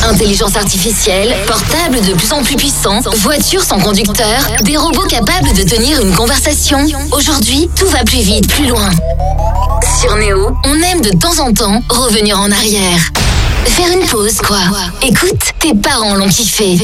Intelligence artificielle, portables de plus en plus puissants, voitures sans conducteur, des robots capables de tenir une conversation. Aujourd'hui, tout va plus vite, plus loin. Sur Néo, on aime de temps en temps revenir en arrière. Faire une pause, quoi. Écoute, tes parents l'ont kiffé.